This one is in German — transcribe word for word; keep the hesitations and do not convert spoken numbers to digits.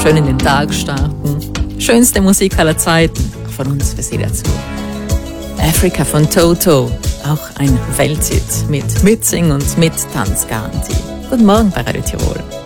schön in den Tag starten. Schönste Musik aller Zeiten, auch von uns für Sie dazu. Africa von Toto, auch ein Welthit mit Mitsing- und Mit-Tanzgarantie. Guten Morgen bei Radio Tirol.